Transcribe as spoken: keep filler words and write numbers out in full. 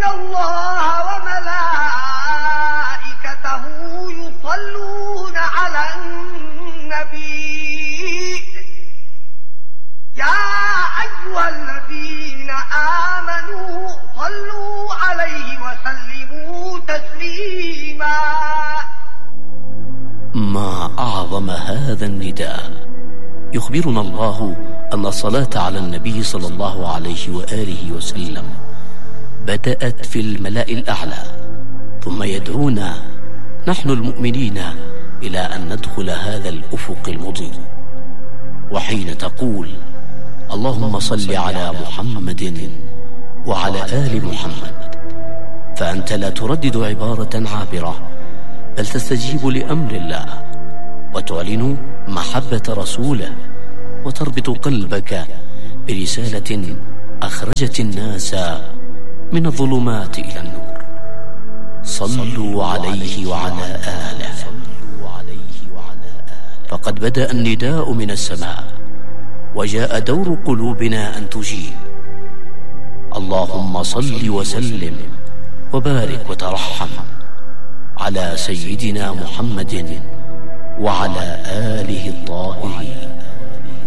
إن الله وملائكته يصلون على النبي يا أيها الذين آمنوا صلوا عليه وسلموا تسليما. ما أعظم هذا النداء. يخبرنا الله أن الصلاة على النبي صلى الله عليه وآله وسلم بدأت في الملأ الأعلى، ثم يدعونا نحن المؤمنين إلى أن ندخل هذا الأفق المضيء. وحين تقول اللهم صل على محمد وعلى آل محمد، فأنت لا تردد عبارة عابرة، بل تستجيب لأمر الله وتعلن محبة رسوله، وتربط قلبك برسالة أخرجت الناس من الظلمات إلى النور. صلوا عليه وعلى آله. فقد بدأ النداء من السماء، وجاء دور قلوبنا أن تجيب. اللهم صل وسلم وبارك وترحم على سيدنا محمد وعلى آله الطاهرين.